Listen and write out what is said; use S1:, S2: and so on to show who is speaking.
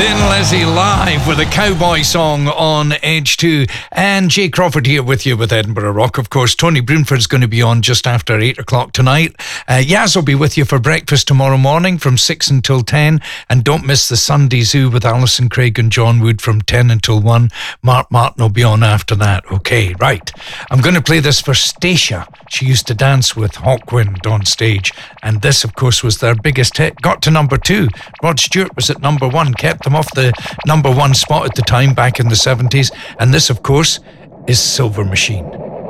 S1: Thin Lizzy live with a cowboy song on Edge 2. And Jay Crawford here with you with Edinburgh Rock. Of course, Tony Broomford's going to be on just after 8 o'clock tonight. Yaz will be with you for breakfast tomorrow morning from 6 until 10. And don't miss the Sunday Zoo with Alison Craig and John Wood from 10 until 1. Mark Martin will be on after that. Okay, right. I'm going to play this for Stacia. She used to dance with Hawkwind on stage. And this, of course, was their biggest hit. Got to number 2. Rod Stewart was at number 1. Kept them off the number 1 spot at the time back in the 70s. And this, of course, is Silver Machine.